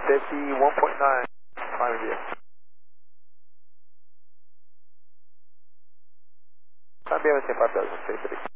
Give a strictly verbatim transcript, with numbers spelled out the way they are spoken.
safety one point nine, climbing view. Climb B M S five thousand, safety.